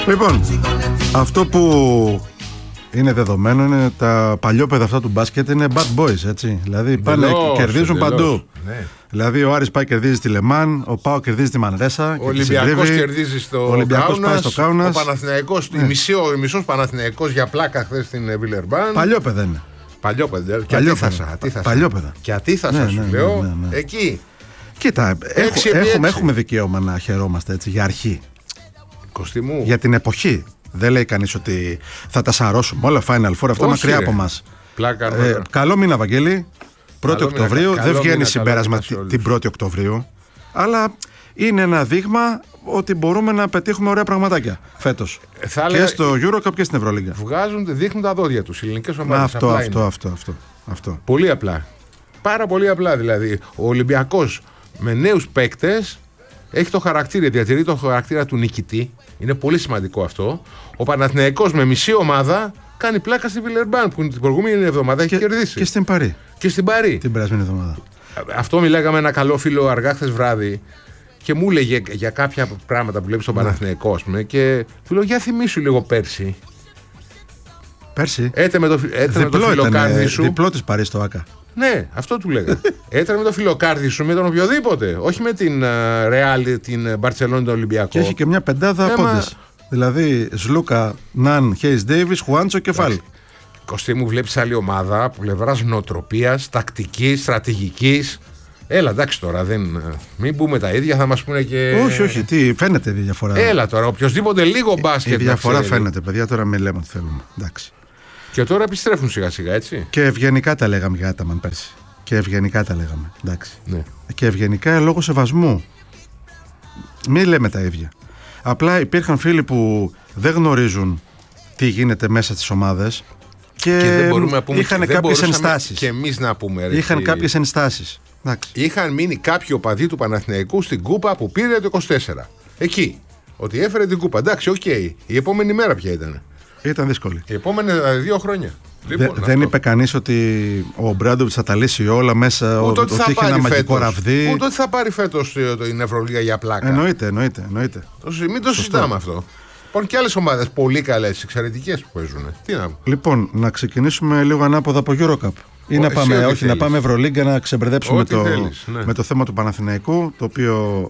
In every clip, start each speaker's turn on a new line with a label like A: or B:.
A: Λοιπόν, αυτό που είναι δεδομένο είναι τα παλιόπαιδα αυτά του μπάσκετ είναι bad boys, έτσι. Δηλαδή πάνε και κερδίζουν παντού. Ναι. Δηλαδή ο Άρης πάει κερδίζει τη Λεμάν, ο ΠΑΟ κερδίζει τη Μανρέσα.
B: Ο Ολυμπιακός κερδίζει στο Κάουνας. Ο Παναθηναϊκός, μισός Παναθηναϊκός για πλάκα χθες στην Βιλερμπάν.
A: Παλιόπαιδα είναι.
B: Παλιόπαιδα. Και
A: παλιόπαιδα.
B: Και Ατίθασα σου λέω. Εκεί.
A: Κοίτα, έχουμε δικαίωμα να χαιρόμαστε έτσι για αρχή.
B: Κωστή μου.
A: Για την εποχή. Δεν λέει κανείς ότι θα τα σαρώσουμε όλα Final Four, αυτό μακριά από μας. Καλό μήνα, Βαγγέλη. 1η Οκτωβρίου. Δεν βγαίνει συμπέρασμα την 1η Οκτωβρίου. Αλλά είναι ένα δείγμα ότι μπορούμε να πετύχουμε ωραία πραγματάκια φέτος. Και στο EuroCup και στην Ευρωλίγκα.
B: Δείχνουν τα δόντια τους οι ελληνικές ομάδες.
A: Αυτό.
B: Πολύ απλά. Πάρα πολύ απλά δηλαδή. Ο Ολυμπιακός με νέους παίκτες έχει το χαρακτήρα, διατηρεί το χαρακτήρα του νικητή. Είναι πολύ σημαντικό αυτό. Ο Παναθηναϊκός με μισή ομάδα κάνει πλάκα στη Βιλερμπάν που την προηγούμενη εβδομάδα έχει κερδίσει.
A: Και στην Παρί.
B: Την
A: περασμένη εβδομάδα.
B: Αυτό μιλάγαμε ένα καλό φίλο αργά χθες βράδυ και μου έλεγε για κάποια πράγματα που βλέπει στον Παναθηναϊκό, ας πούμε, και του λέω για θυμίσου λίγο πέρσι. Έτε με το φιλοκάρδι σου.
A: Διπλό της Παρί στο ΆΚΑ.
B: Ναι, αυτό του λέγα. Έτρεμε το φιλοκάρδι σου με τον οποιοδήποτε. Όχι με την Ρεάλ, την Μπαρτσελόνη, τον Ολυμπιακό.
A: Και έχει και μια πεντάδα πόντες. Δηλαδή Σλούκα, Ναν, Χέις Ντέιβις, Χουάντσο και Φάλ.
B: Κωστή μου, βλέπεις άλλη ομάδα από πλευράς νοοτροπίας, τακτικής, στρατηγικής. Έλα, εντάξει τώρα, μην πούμε τα ίδια, θα μας πούνε και.
A: Όχι, τι φαίνεται η διαφορά.
B: Έλα τώρα, οποιοδήποτε λίγο μπάσκετ.
A: Η διαφορά φαίνεται, παιδιά, τώρα μην λέμε ότι θέλουμε. Εντάξει.
B: Και τώρα επιστρέφουν σιγά-σιγά, έτσι.
A: Και ευγενικά τα λέγαμε για Άταμαν πέρσι. Εντάξει.
B: Ναι.
A: Και ευγενικά λόγω σεβασμού. Μην λέμε τα ίδια. Απλά υπήρχαν φίλοι που δεν γνωρίζουν τι γίνεται μέσα στις ομάδες και
B: δεν μπορούμε να πούμε,
A: είχαν κάποιες ενστάσεις.
B: Και εμείς να πούμε.
A: Είχαν κάποιες ενστάσεις.
B: Είχαν μείνει κάποιοι οπαδοί του Παναθηναϊκού στην κούπα που πήρε το 24. Εκεί. Ότι έφερε την κούπα. Εντάξει, οκ. Η επόμενη μέρα ποια ήταν?
A: Ήταν δύσκολη.
B: Οι επόμενες 2 χρόνια. Λοιπόν,
A: δεν είπε κανείς ότι ο Μπράντοβιτς θα τα λύσει όλα μέσα, ότι είχε ένα μαγικό ραβδί.
B: Ούτε ότι θα πάρει φέτος την Ευρωλίγα για πλάκα.
A: Εννοείται.
B: Μην το συζητάμε αυτό. Υπάρχουν και άλλες ομάδες πολύ καλές, εξαιρετικές που παίζουν. Τι να πω.
A: Λοιπόν, να ξεκινήσουμε λίγο ανάποδα από EuroCup. Ή να πάμε Ευρωλίγκα να ξεμπερδέψουμε με το θέμα του Παναθηναϊκού, το οποίο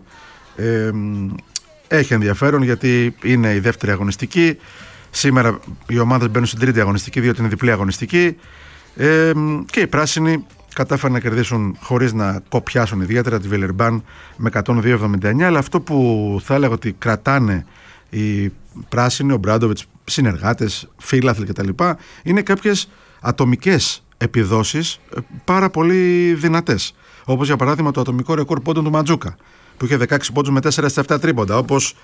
A: έχει ενδιαφέρον γιατί είναι η δεύτερη αγωνιστική. Σήμερα οι ομάδες μπαίνουν στην τρίτη αγωνιστική, διότι είναι διπλή αγωνιστική. Και οι πράσινοι κατάφεραν να κερδίσουν χωρίς να κοπιάσουν ιδιαίτερα τη Βιλερμπάν με 102-79. Αλλά αυτό που θα έλεγα ότι κρατάνε οι πράσινοι, ο Μπράντοβιτς, συνεργάτες, φίλαθλοι κτλ., είναι κάποιες ατομικές επιδόσεις πάρα πολύ δυνατές. Όπως για παράδειγμα το ατομικό ρεκόρ πόντων του Μαντζούκα, που είχε 16 πόντους με 4-7 τρίποντα. Όπως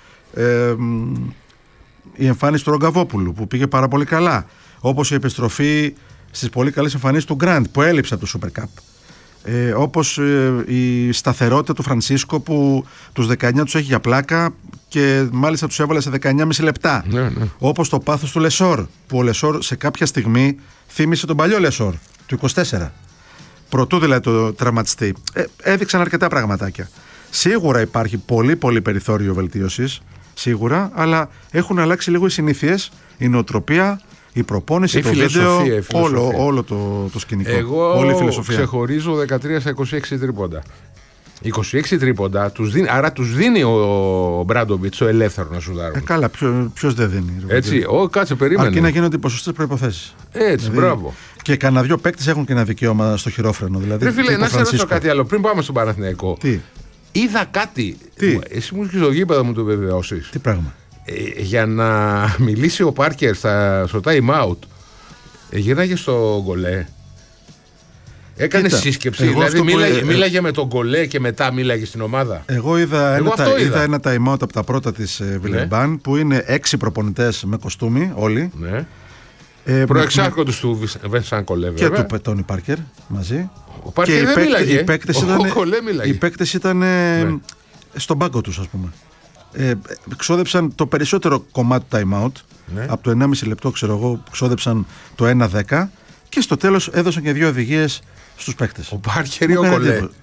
A: η εμφάνιση του Ρογκαβόπουλου που πήγε πάρα πολύ καλά. Όπως η επιστροφή στις πολύ καλές εμφανίσεις του Γκραντ που έλειψε από το Super Cup. Όπως η σταθερότητα του Φρανσίσκο που τους 19 τους έχει για πλάκα και μάλιστα τους έβαλε σε 19,5 λεπτά.
B: Ναι.
A: Όπως το πάθος του Λεσόρ, που ο Λεσόρ σε κάποια στιγμή θύμισε τον παλιό Λεσόρ του 24. Προτού δηλαδή το τραυματιστεί. Έδειξαν αρκετά πραγματάκια. Σίγουρα υπάρχει πολύ περιθώριο βελτίωσης. Σίγουρα, αλλά έχουν αλλάξει λίγο οι συνήθειες, η νοοτροπία, η προπόνηση, το βίντεο, όλο το σκηνικό.
B: Εγώ ξεχωρίζω 13 στα 26 τρίποντα. 26 τρίποντα, άρα τους δίνει ο Μπράντοβιτς το ελεύθερο να σουδάρουν.
A: Καλά, ποιος δεν δίνει.
B: Έτσι, κάτσε, περίμενε.
A: Αρκεί να γίνονται οι ποσοστές προϋποθέσεις.
B: Έτσι, δηλαδή, μπράβο.
A: Και κανένα δυο παίκτες έχουν και ένα δικαίωμα στο χειρόφρενο. Δηλαδή,
B: ρε φίλε, να σε ρωτήσω κάτι άλλο, πριν πάμε στον Παναθηναϊκό.
A: Τι?
B: Είδα κάτι. Εσύ μου στο γήπεδο μου το βεβαιώσεις.
A: Τι πράγμα?
B: Για να μιλήσει ο Πάρκερ στο time out, γύρναγε στο γκολέ. Έκανε σύσκεψη. Δηλαδή μίλαγε με τον γκολέ και μετά μίλαγε στην ομάδα.
A: Εγώ είδα ένα time out από τα πρώτα της Βιλερμπάν, που είναι 6 προπονητές με κοστούμι όλοι.
B: Ναι. Προεξάρχοντος του Βενσάν Κολέ,
A: βέβαια. Και του Τόνι Πάρκερ μαζί.
B: Ο Πάρκερ δεν μίλαγε.
A: Οι παίκτες ήταν στον πάγκο τους, ας πούμε. Ξόδεψαν το περισσότερο κομμάτι του time out.
B: Ναι.
A: Από το 1,5 λεπτό, ξέρω εγώ, ξόδεψαν το 1-10 και στο τέλος έδωσαν και 2 οδηγίες στους παίκτες.
B: Ο Πάρκερ ή ο Κολέ?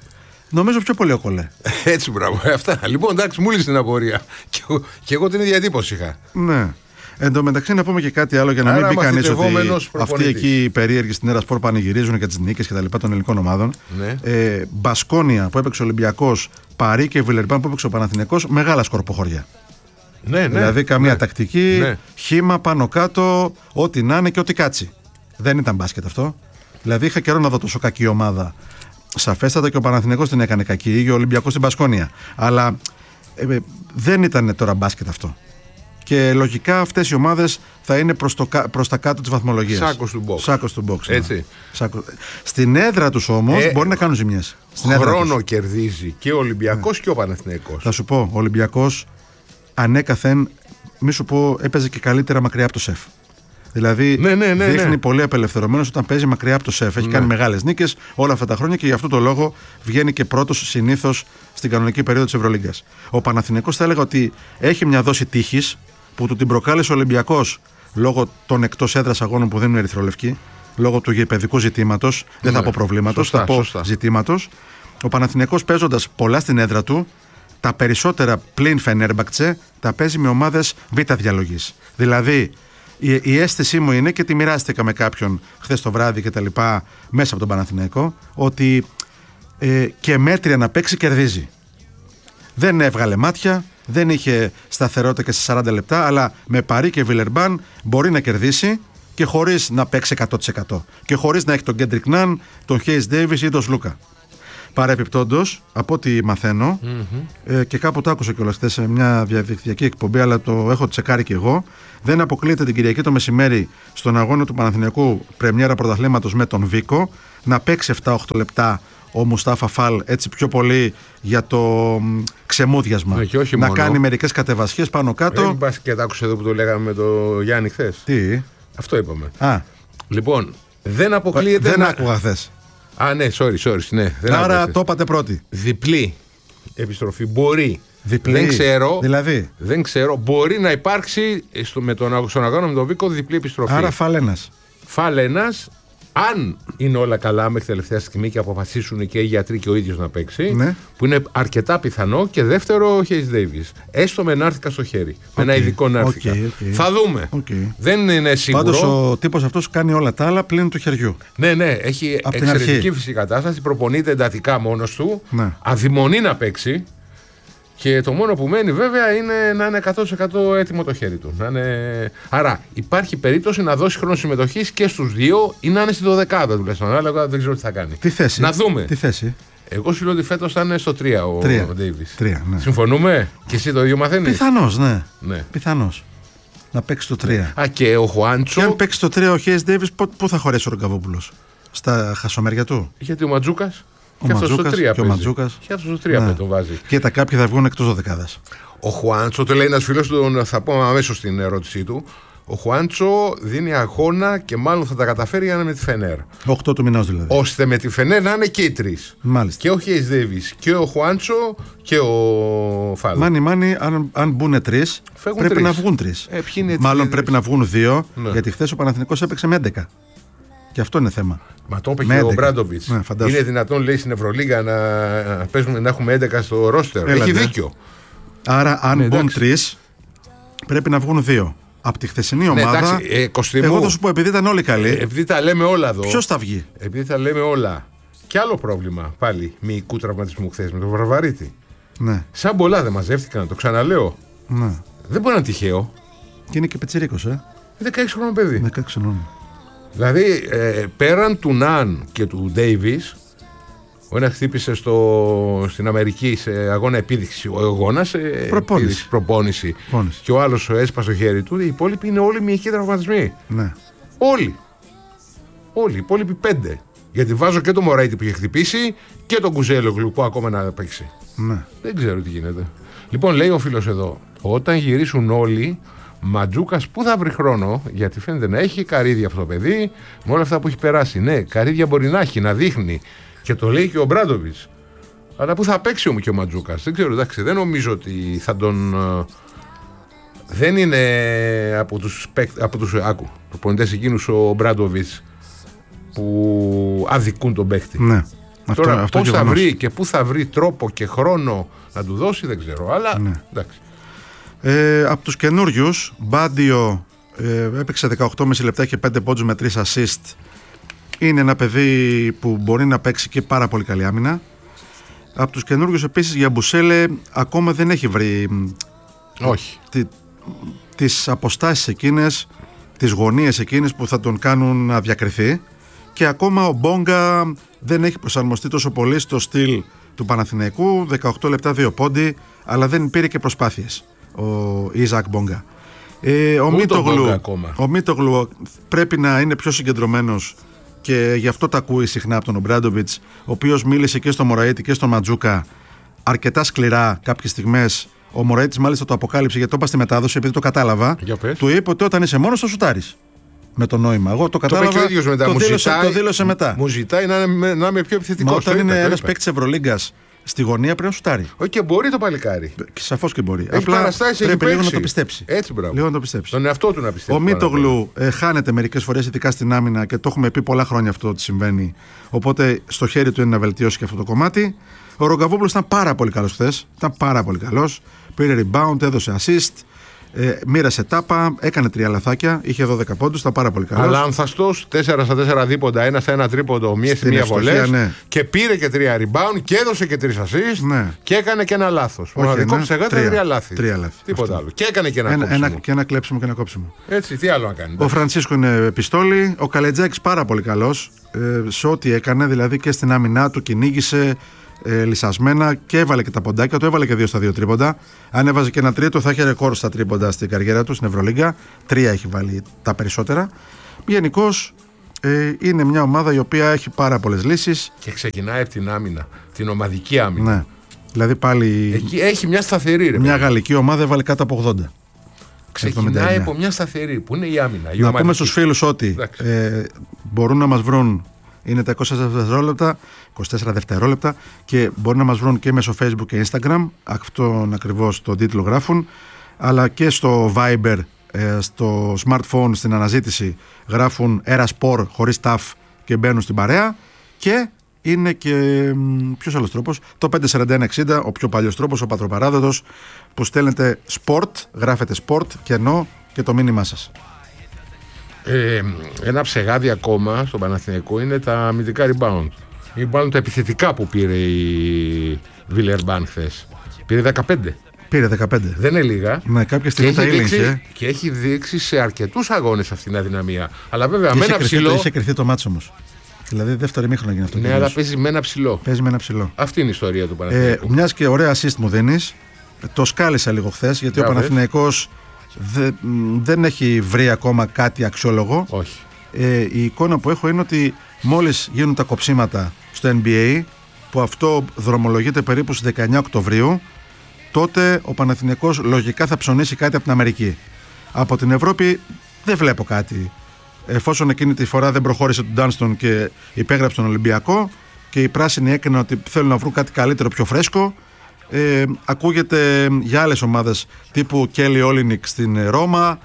A: Νομίζω πιο πολύ ο Κολέ.
B: Έτσι, μπράβο. Αυτά. Λοιπόν, εντάξει, μου λύσει την απορία. Και εγώ την ίδια εντύπωση είχα.
A: Ναι. Εν τω μεταξύ, να πούμε και κάτι άλλο για να μην πει κανείς ότι αυτοί εκεί οι περίεργοι στην Έρα Σπορ πανηγυρίζουν για τις νίκες και τα λοιπά των ελληνικών ομάδων.
B: Ναι.
A: Μπασκόνια που έπαιξε ο Ολυμπιακός, Παρί και Βιλερμπάν που έπαιξε ο Παναθηναϊκός, μεγάλα σκορποχωριά.
B: Ναι,
A: δηλαδή καμία τακτική, χύμα πάνω κάτω, ό,τι να είναι και ό,τι κάτσει. Δεν ήταν μπάσκετ αυτό. Δηλαδή είχα καιρό να δω τόσο κακή ομάδα. Σαφέστατα και ο Παναθηναϊκός την έκανε κακή, ή ο Ολυμπιακός στην Μπασκόνια. Αλλά δεν ήταν τώρα μπάσκετ αυτό. Και λογικά αυτές οι ομάδες θα είναι προς τα κάτω της βαθμολογίας.
B: Σάκος του box. Έτσι.
A: Στην έδρα τους όμως μπορεί να κάνουν ζημιές.
B: Χρόνο κερδίζει και ο Ολυμπιακός και ο Παναθηναϊκός.
A: Θα σου πω, ο Ολυμπιακός ανέκαθεν, μη σου πω, έπαιζε και καλύτερα μακριά από το σεφ. Δηλαδή δείχνει πολύ απελευθερωμένος όταν παίζει μακριά από το σεφ. Έχει κάνει μεγάλες νίκες όλα αυτά τα χρόνια και γι' αυτό το λόγο βγαίνει και πρώτος συνήθως στην κανονική περίοδο της Ευρωλίγκας. Ο Παναθηναϊκός θα έλεγα ότι έχει μια δόση τύχης που του την προκάλεσε ο Ολυμπιακός λόγω των εκτός έδρας αγώνων που δεν είναι ερυθρολευκοί, λόγω του γηπεδικού ζητήματος, δεν θα πω προβλήματος, θα πω ζητήματος. Ο Παναθηναϊκός παίζοντας πολλά στην έδρα του, τα περισσότερα πλην Φενέρμπαχτσε τα παίζει με ομάδες β' διαλογής. Δηλαδή, η αίσθησή μου είναι και τη μοιράστηκα με κάποιον χθες το βράδυ και τα λοιπά μέσα από τον Παναθηναϊκό, ότι και μέτρια να παίξει κερδίζει. Δεν έβγαλε μάτια, δεν είχε σταθερότητα και σε 40 λεπτά, αλλά με Παρί και Βιλερμπάν μπορεί να κερδίσει και χωρίς να παίξει 100%. Και χωρίς να έχει τον Κέντρικ Ναν, τον Χέις Ντέιβις ή τον Σλούκα. Παρεπιπτόντως, από ό,τι μαθαίνω, και κάπου το άκουσα κιόλας χθες σε μια διαδικτυακή εκπομπή, αλλά το έχω τσεκάρει κι εγώ, δεν αποκλείεται την Κυριακή το μεσημέρι στον αγώνα του Παναθηναϊκού πρεμιέρα πρωταθλήματος με τον Βίκο να παίξει 7-8 λεπτά ο Μουστάφα Φαλ, έτσι πιο πολύ για το ξεμούδιασμα. Να κάνει μερικές κατεβασιές πάνω κάτω.
B: Δεν πας και τα άκουσα εδώ που το λέγαμε με το Γιάννη χθες.
A: Τι?
B: Αυτό είπαμε. Λοιπόν, δεν αποκλείεται.
A: Δεν άκουγα χθες.
B: Ναι, sorry, ναι.
A: Άρα το είπατε πρώτη.
B: Διπλή επιστροφή μπορεί.
A: Διπλή.
B: Δεν ξέρω. Μπορεί να υπάρξει στον αγώνα με τον Βίκο διπλή επιστροφή.
A: Άρα Φαλ ένας. Αν είναι όλα καλά μέχρι τελευταία στιγμή και αποφασίσουν και οι γιατροί και ο ίδιος να παίξει, που είναι αρκετά πιθανό, και δεύτερο ο Χέις Ντέιβις. Έστω με νάρθηκα στο χέρι. Με ένα ειδικό νάρθηκα. Θα δούμε. Δεν είναι σίγουρο. Πάντως ο τύπος αυτός κάνει όλα τα άλλα πλην του χεριού.
B: Ναι, έχει εξαιρετική φυσική κατάσταση. Προπονείται εντατικά μόνος του. Αδειμονεί να παίξει. Και το μόνο που μένει βέβαια είναι να είναι 100% έτοιμο το χέρι του. Άρα υπάρχει περίπτωση να δώσει χρόνο συμμετοχής και στους δύο ή να είναι στη 12η τουλάχιστον. Αλλά δεν ξέρω τι θα κάνει.
A: Τι θέση?
B: Να δούμε.
A: Τι θέση?
B: Εγώ σου λέω ότι φέτος θα είναι στο 3 ο Ντέιβις.
A: 3, ναι.
B: Συμφωνούμε? Και εσύ το ίδιο μαθαίνεις?
A: Πιθανώς, ναι. Πιθανώς. Να παίξει το 3.
B: Και ο Χουάντσο.
A: Και αν παίξει το 3 ο Χέις Ντέιβις, πού θα χωρέσει ο Ρογκαβόπουλος? Στα χασομέρια του?
B: Γιατί ο Ματζούκας.
A: Και αυτός στο 3
B: και ο Ματζούκας. Και αυτός στο 3 τον βάζει.
A: Και τα κάποιοι θα βγουν εκτός δωδεκάδας.
B: Ο Χουάντσο, το λέει ένας φίλος του, θα πω αμέσως στην ερώτησή του. Ο Χουάντσο δίνει αγώνα και μάλλον θα τα καταφέρει να είναι με τη Φενέρ.
A: 8 του μηνός δηλαδή.
B: Ώστε με τη Φενέρ να είναι και οι τρεις.
A: Μάλιστα.
B: Και ο Χέις Ντέιβις και ο Χουάντσο και ο Φαλ.
A: Μάνι, αν μπουν τρεις, πρέπει να βγουν τρεις. Μάλλον πρέπει να βγουν δύο, γιατί χθες ο Παναθηναϊκός έπαιξε με 11. Και αυτό είναι θέμα.
B: Μα το είπε και ο Μπράντοβιτς. Είναι δυνατόν, λέει, στην Ευρωλίγα να έχουμε 11 στο ρόστερ? Έχει δίκιο.
A: Άρα, αν μπουν τρεις, πρέπει να βγουν δύο. Από τη χθεσινή ομάδα. Εγώ θα σου πω, επειδή ήταν όλοι καλοί.
B: Επειδή τα λέμε όλα εδώ.
A: Ποιος θα βγει?
B: Επειδή τα λέμε όλα. Και άλλο πρόβλημα πάλι μυϊκού τραυματισμού χθες με τον Βαρβαρίτη.
A: Ναι.
B: Σαν πολλά δεν μαζεύτηκαν, το ξαναλέω.
A: Ναι.
B: Δεν μπορεί να είναι τυχαίο.
A: Και είναι και πετσιρίκος,
B: 16 χρονών παιδί.
A: 16 χρονών.
B: Δηλαδή, πέραν του Ναν και του Ντέιβις, ο ένας χτύπησε στην Αμερική σε αγώνα επίδειξη, ο αγώνας προπόνηση. Και ο άλλος έσπασε το χέρι του. Οι υπόλοιποι είναι όλοι μυϊκοί τραυματισμοί.
A: Ναι.
B: Όλοι. Οι υπόλοιποι 5. Γιατί βάζω και το Μωράιτι που είχε χτυπήσει και τον Κουζέλογλου που ακόμα να παίξει.
A: Ναι.
B: Δεν ξέρω τι γίνεται. Λοιπόν, λέει ο φίλος εδώ, όταν γυρίσουν όλοι, Ματζούκας πού θα βρει χρόνο, γιατί φαίνεται να έχει καρύδια αυτό το παιδί με όλα αυτά που έχει περάσει. Ναι, καρύδια μπορεί να έχει, να δείχνει. Και το λέει και ο Μπράντοβιτς. Αλλά πού θα παίξει όμως και ο Ματζούκας? Δεν ξέρω, εντάξει, δεν νομίζω ότι θα τον. Δεν είναι από τους προπονητές εκείνους ο Μπράντοβιτς που αδικούν τον παίκτη.
A: Ναι.
B: Τώρα πώς θα βρει και πού θα βρει τρόπο και χρόνο να του δώσει δεν ξέρω, αλλά
A: ναι.
B: Εντάξει.
A: Από τους καινούριους, Μπάντιο έπαιξε 18,5 λεπτά και 5 πόντους με 3 assist. Είναι ένα παιδί που μπορεί να παίξει και πάρα πολύ καλή άμυνα. Από τους καινούριους επίσης, για Μπουσέλε ακόμα δεν έχει βρει τις αποστάσεις εκείνες, τις γωνίες εκείνες που θα τον κάνουν να διακριθεί, και ακόμα ο Μπόγκα δεν έχει προσαρμοστεί τόσο πολύ στο στυλ του Παναθηναϊκού. 18 λεπτά 2 πόντι, αλλά δεν πήρε και προσπάθειες ο Ιζακ Μπόγκα. Ο Μίτογλου πρέπει να είναι πιο συγκεντρωμένος και γι' αυτό τα ακούει συχνά από τον Ομπράντοβιτς, ο οποίος μίλησε και στον Μωραήτη και στον Ματζούκα αρκετά σκληρά κάποιες στιγμές. Ο Μωραήτης μάλιστα το αποκάλυψε, γιατί το είπα στη μετάδοση, επειδή το κατάλαβα. Του είπε ότι όταν είσαι μόνος θα σουτάρεις. Με το νόημα. Εγώ το κατάλαβα. Το δήλωσε μετά.
B: Μου ζητάει να είμαι πιο επιθετικός.
A: Μα όταν είναι ένας παίκτης Ευρωλίγκας στη γωνία πρέπει να σουτάρει.
B: Όχι, και μπορεί το παλικάρι.
A: Σαφώς και μπορεί.
B: Έχει
A: απλά πρέπει λίγο να το πιστέψει.
B: Έτσι, μπράβο.
A: Λίγο να το πιστέψει.
B: Τον εαυτό του να πιστέψει.
A: Ο Μίτογλου χάνεται μερικές φορές, ειδικά στην άμυνα, και το έχουμε πει πολλά χρόνια αυτό ότι συμβαίνει. Οπότε στο χέρι του είναι να βελτιώσει και αυτό το κομμάτι. Ο Ρογκαβόπουλος ήταν πάρα πολύ καλός χθες. Ήταν πάρα πολύ καλός. Πήρε rebound, έδωσε assist. Μοίρασε τάπα, έκανε 3 λαθάκια, είχε 12 πόντους, ήταν πάρα πολύ καλός.
B: Αλλά ανθαστός, 4 στα 4 δίποντα, 1 στα 1 τρίποντο, μία στη μία βολές,
A: ναι.
B: Και πήρε και 3 rebound και έδωσε και 3 assist,
A: ναι.
B: Και έκανε και ένα λάθος. Μοναδικό ψεγάτα, 3 λάθη.
A: 3 λάθη.
B: Τίποτα άλλο. Και έκανε και ένα κόψιμο.
A: Και ένα κλέψιμο και ένα κόψιμο.
B: Έτσι, τι άλλο να κάνει.
A: Ο Φρανσίσκο είναι πιστόλι, ο Καλετζάκης πάρα πολύ καλός σε ό,τι έκανε, δηλαδή και στην άμυνά του κυνήγησε λυσασμένα και έβαλε και τα ποντάκια του, έβαλε και 2 στα 2 τρίποντα. Αν έβαζε και ένα τρίτο θα είχε ρεκόρ στα τρίποντα στην καριέρα του στην Ευρωλίγκα. 3 έχει βάλει τα περισσότερα. Γενικώς είναι μια ομάδα η οποία έχει πάρα πολλές λύσεις.
B: Και ξεκινάει από την άμυνα, την ομαδική άμυνα.
A: Ναι. Δηλαδή πάλι.
B: Εκεί έχει μια σταθερή.
A: Μια γαλλική ομάδα έβαλε κάτω από 80.
B: Ξεκινάει από μια σταθερή που είναι η άμυνα.
A: Να πούμε στους φίλους ότι μπορούν να μας βρουν. Είναι τα 24 δευτερόλεπτα και μπορεί να μας βρουν και μέσω Facebook και Instagram. Αυτόν ακριβώς τον τίτλο γράφουν. Αλλά και στο Viber, στο smartphone, στην αναζήτηση γράφουν Erasport χωρίς ταφ και μπαίνουν στην παρέα. Και είναι και ποιος άλλος τρόπος, το 54160, ο πιο παλιός τρόπος, ο πατροπαράδοτος, που στέλνετε sport, γράφετε sport και ενώ και το μήνυμά σας.
B: Ένα ψεγάδι ακόμα στο Παναθηναϊκό είναι τα αμυντικά rebound. Είναι μάλλον τα επιθετικά που πήρε η Βιλερμπάν χθες. Πήρε 15.
A: Πήρε 15.
B: Δεν είναι λίγα.
A: Ναι, κάποια στιγμή τα ήλεγχε.
B: Και έχει δείξει σε αρκετούς αγώνες αυτήν την αδυναμία. Αλλά βέβαια με ένα ψηλό.
A: Είχε κρυθεί το μάτσο όμως. Δηλαδή δεύτερη ημίχρονο έγινε αυτό.
B: Ναι, αλλά παίζει με ένα ψηλό.
A: Παίζει με ένα ψηλό.
B: Αυτή είναι η ιστορία του Παναθηναϊκού.
A: Μιας και ωραία assist μου δίνεις. Το σκάλισα λίγο χθες, γιατί ο Παναθηναϊκός δεν έχει βρει ακόμα κάτι αξιόλογο.
B: Όχι.
A: Η εικόνα που έχω είναι ότι μόλις γίνουν τα κοψίματα στο NBA, που αυτό δρομολογείται περίπου στις 19 Οκτωβρίου, τότε ο Παναθηναϊκός λογικά θα ψωνίσει κάτι από την Αμερική. Από την Ευρώπη δεν βλέπω κάτι. Εφόσον εκείνη τη φορά δεν προχώρησε τον Ντάνστον και υπέγραψε τον Ολυμπιακό και οι πράσινοι έκαναν ότι θέλουν να βρουν κάτι καλύτερο, πιο φρέσκο, ακούγεται για άλλες ομάδες τύπου Κέλι Όλινικ στην Ρώμα,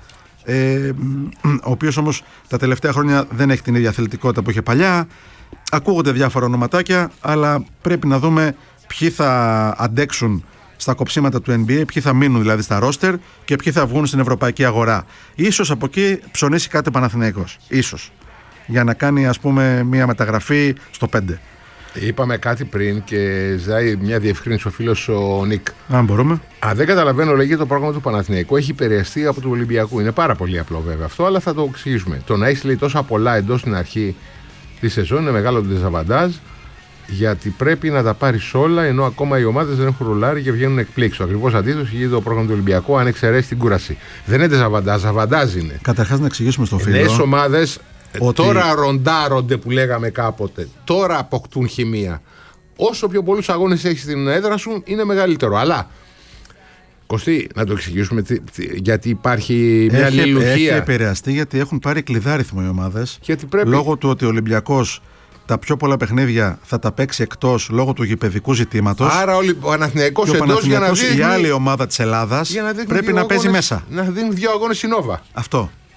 A: ο οποίος όμως τα τελευταία χρόνια δεν έχει την ίδια αθλητικότητα που είχε παλιά. Ακούγονται διάφορα ονοματάκια, αλλά πρέπει να δούμε ποιοι θα αντέξουν στα κοψίματα του NBA, ποιοι θα μείνουν δηλαδή στα ρόστερ και ποιοι θα βγουν στην ευρωπαϊκή αγορά. Ίσως από εκεί ψωνίσει κάτι ο Παναθηναϊκός. Ίσως. Για να κάνει, ας πούμε, μια μεταγραφή στο 5.
B: Είπαμε κάτι πριν και ζητάει μια διευκρίνηση ο φίλος ο Νίκ.
A: Αν μπορούμε.
B: Αν δεν καταλαβαίνω, λέγεται το πρόγραμμα του Παναθηναϊκού έχει επηρεαστεί από του Ολυμπιακού. Είναι πάρα πολύ απλό βέβαια αυτό, αλλά θα το εξηγήσουμε. Το να έχει λέει τόσα πολλά εντός στην αρχή τη σεζόν είναι μεγάλο ντεζαβαντάζ, γιατί πρέπει να τα πάρει όλα, ενώ ακόμα οι ομάδες δεν έχουν ρολάρει και βγαίνουν εκπλήξεις. Ακριβώς αντίθετο γίνεται το πρόγραμμα του Ολυμπιακού, αν εξαιρέσει την κούραση. Δεν είναι ντεζαβαντάζ, ζαβαντάζ είναι.
A: Καταρχάς να εξηγήσουμε στο φίλο.
B: Νέες ομάδες τώρα ροντάρονται που λέγαμε κάποτε. Τώρα αποκτούν χημεία. Όσο πιο πολλούς αγώνες έχεις στην έδρα σου, είναι μεγαλύτερο. Αλλά Κωστή, να το εξηγήσουμε γιατί υπάρχει μια αλληλουχία.
A: Έχει επηρεαστεί γιατί έχουν πάρει κλειδάριθμο οι ομάδες. Λόγω του ότι ο Ολυμπιακός τα πιο πολλά παιχνίδια θα τα παίξει εκτός λόγω του γηπεδικού ζητήματος.
B: Άρα ο Παναθηναϊκός εντός για να δείχνει.
A: Η άλλη ομάδα της Ελλάδας πρέπει να παίζει μέσα.
B: Να δίνουν 2 αγώνες η Νόβα.
A: Αυτό.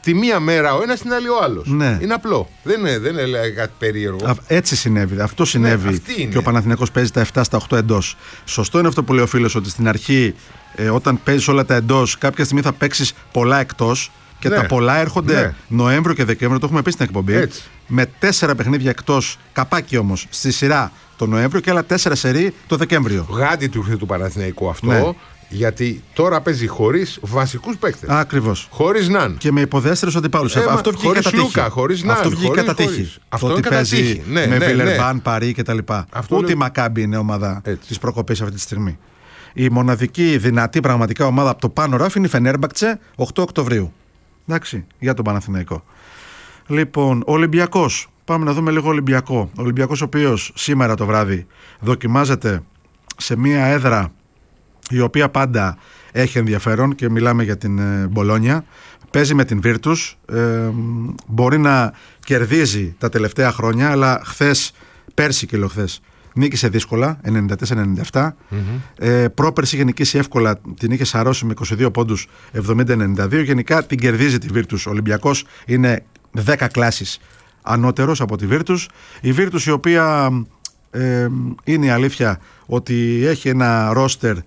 B: τη μία μέρα ο ένας, την άλλη ο άλλος.
A: Ναι.
B: Είναι απλό. Δεν είναι κάτι περίεργο.
A: Έτσι συνέβη. Αυτό συνέβη.
B: Αυτή είναι.
A: Και ο Παναθηναϊκός παίζει τα 7 στα 8 εντός. Σωστό είναι αυτό που λέει ο φίλος, ότι στην αρχή, όταν παίζεις όλα τα εντός, κάποια στιγμή θα παίξεις πολλά εκτός. Και τα πολλά έρχονται Νοέμβριο και Δεκέμβριο, το έχουμε πει στην εκπομπή.
B: Έτσι.
A: Με 4 παιχνίδια εκτός, καπάκι όμως, στη σειρά το Νοέμβριο και άλλα 4 σερί το Δεκέμβριο.
B: Γάντι του ήρθε του Παναθηναϊκού αυτό.
A: Ναι.
B: Γιατί τώρα παίζει χωρίς βασικούς παίκτες.
A: Ακριβώς.
B: Χωρίς Ναν.
A: Και με υποδέστερους αντιπάλους. Αυτό βγήκε
B: χωρίς
A: κατά τύχη.
B: Λούκα, χωρίς Ναν.
A: Αυτό βγήκε κατά τύχη.
B: Αυτό
A: ότι
B: είναι κατά
A: παίζει
B: τύχη. Ναι,
A: με
B: ναι,
A: Βιλερμπάν, Παρί κτλ. Ούτε η Μακάμπι είναι ομάδα της προκοπής αυτή τη στιγμή. Η μοναδική δυνατή πραγματικά ομάδα από το πάνω ράφι είναι η Φενέρμπαχτσε 8 Οκτωβρίου. Εντάξει, για τον Παναθηναϊκό. Λοιπόν, Ολυμπιακός. Πάμε να δούμε λίγο Ολυμπιακό. Ο Ολυμπιακός, ο οποίος σήμερα το βράδυ δοκιμάζεται σε μια έδρα η οποία πάντα έχει ενδιαφέρον, και μιλάμε για την Μπολόνια. Παίζει με την Virtus, μπορεί να κερδίζει τα τελευταία χρόνια, αλλά πέρσι και χθες νίκησε δύσκολα, 94-97. Πρόπερση είχε νικήσει εύκολα, την είχε σαρώσει με 22 πόντους, 70-92. Γενικά την κερδίζει τη Virtus. Ο Ολυμπιακός είναι 10 κλάσεις ανώτερος από τη Virtus. Η Virtus, η οποία είναι η αλήθεια ότι έχει ένα ρόστερ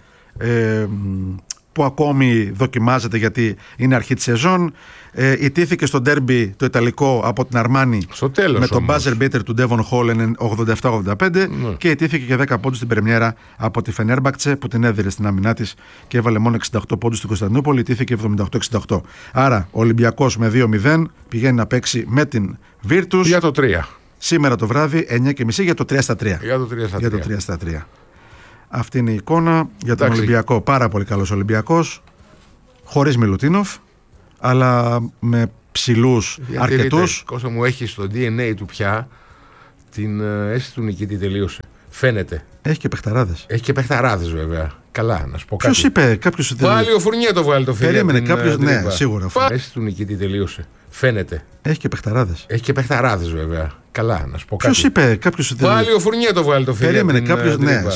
A: που ακόμη δοκιμάζεται, γιατί είναι αρχή της σεζόν. Ιτήθηκε στο ντέρμπι το ιταλικό από την Αρμάνι με τον buzzer beater του Devon Hall 87-85 και ιτήθηκε και 10 πόντους στην πρεμιέρα από τη Φενέρμπαχτσε, που την έδιρε στην άμυνά της και έβαλε μόνο 68 πόντους στην Κωνσταντινούπολη. Ιτήθηκε 78-68. Άρα ο Ολυμπιακός με 2-0 πηγαίνει να παίξει με την Virtus
B: για το 3.
A: σήμερα το βράδυ 9:30 για το 3-3.
B: Για το
A: 3-3. Αυτή είναι η εικόνα για τον Ολυμπιακό. Πάρα πολύ καλός Ολυμπιακός, χωρίς Μιλουτίνοφ, αλλά με ψηλούς αρκετούς.
B: Κώστα μου, έχει στο DNA του πια την αίσθηση του νικητή, τελείωσε. Φαίνεται.
A: Έχει και παιχταράδες.
B: Έχει και παιχταράδες, βέβαια. Καλά, να σου πω κάτι.
A: Ποιος είπε, κάποιος.
B: Πάλι ο Φουρνιέ το βγάλει το φίλο.
A: Περίμενε κάποιος. Ναι, σίγουρα.
B: Αίσθηση του νικητή, τελείωσε. Φαίνεται.
A: Έχει και παιχταράδες.
B: Έχει και παιχταράδες, βέβαια. Καλά, να σου πω κάτι.
A: Ποιος είπε, κάποιος.
B: Πάλι ο Φουρνιέ το βγάλει το φίλο.
A: Περίμενε κάποιος. Ναι,